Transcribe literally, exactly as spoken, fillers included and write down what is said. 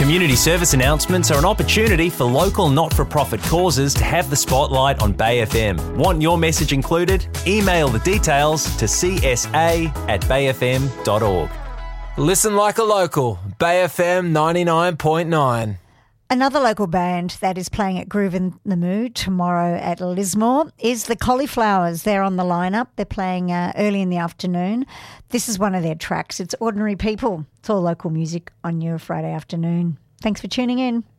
Community service announcements are an opportunity for local not-for-profit causes to have the spotlight on Bay F M. Want your message included? Email the details to c s a at bay f m dot org. Listen like a local. Bay F M ninety-nine point nine. Another local band that is playing at Groove in the Mood tomorrow at Lismore is the Cauliflowers. They're on the lineup. They're playing uh, early in the afternoon. This is one of their tracks. It's Ordinary People. It's all local music on your Friday afternoon. Thanks for tuning in.